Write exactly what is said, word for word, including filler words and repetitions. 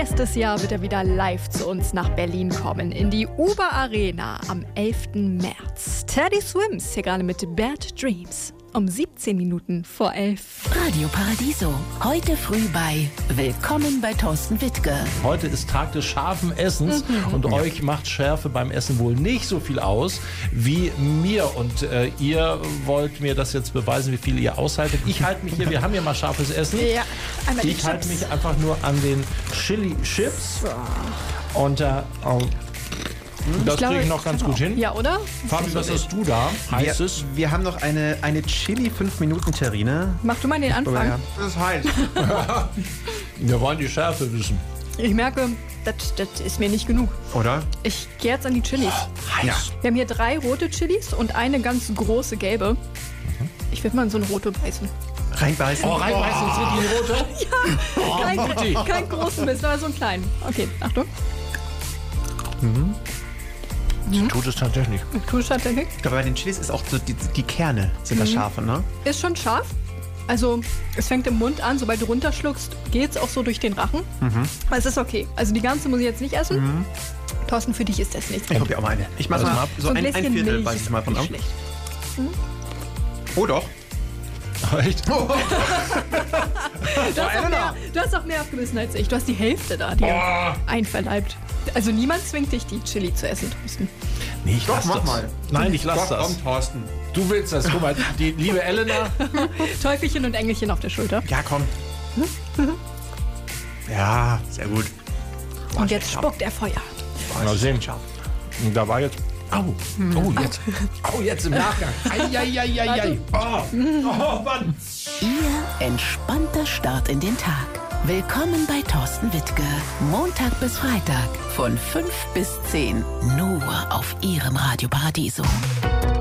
Nächstes Jahr wird er wieder live zu uns nach Berlin kommen, in die Uber Arena am elften März. Teddy Swims hier gerade mit Bad Dreams. Um siebzehn Minuten vor elf. Radio Paradiso. Heute früh bei Willkommen bei Thorsten Wittke. Heute ist Tag des scharfen Essens mhm. und ja. euch macht Schärfe beim Essen wohl nicht so viel aus wie mir. Und äh, ihr wollt mir das jetzt beweisen, wie viel ihr aushaltet. Ich halte mich hier, wir haben ja mal scharfes Essen. Ja, einmal die ich halte mich einfach nur an den Chili Chips. So. Und äh, oh, das kriege ich noch ganz gut hin. Ja, oder? Fabi, was hast du da? Heißt es? Wir haben noch eine, eine Chili fünf Minuten Terrine. Mach du mal den Anfang. Das ist heiß. Wir wollen die Schärfe wissen. Ich merke, das, das ist mir nicht genug. Oder? Ich gehe jetzt an die Chilis. Oh, heiß. Ja. Wir haben hier drei rote Chilis und eine ganz große gelbe. Mhm. Ich würde mal in so eine rote beißen. Reinbeißen? Oh, reinbeißen, oh. Sind die rote? Ja, oh, kein, kein großen Biss, aber so einen kleinen. Okay, Achtung. Mhm. Mhm. Tut es tatsächlich. Tut es tatsächlich. Ich glaube, bei den Chilis ist auch so die, die Kerne sind mhm. das scharfe, ne? Ist schon scharf. Also es fängt im Mund an, sobald du runterschluckst, geht es auch so durch den Rachen. Mhm. Aber es ist okay. Also die ganze muss ich jetzt nicht essen. Mhm. Thorsten, für dich ist das nichts. Ich probiere auch mal eine. Ich mache mal ab. So, so ein, ein, ein Viertel Milch weiß ich mal von ab. Mhm. Oh doch. Echt? Oh. du, hast auch mehr, du hast auch mehr abgebissen als ich. Du hast die Hälfte da dir oh. einverleibt. Also niemand zwingt dich, die Chili zu essen, Thorsten. Nee, ich Doch, lass mach das. mal. Nein, ich lass Doch, das. Komm, Thorsten. Du willst das. Guck mal, die liebe Elena. Teufelchen und Engelchen auf der Schulter. Ja, komm. Ja, sehr gut. Boah, und jetzt spuckt er Feuer. Mal sehen. Und da war jetzt... Au. Oh, jetzt. Oh, jetzt im Nachgang. Eieieiei. Oh. Oh, Mann. Ihr entspannter Start in den Tag. Willkommen bei Thorsten Wittke. Montag bis Freitag von fünf bis zehn. Nur auf Ihrem Radio Paradiso.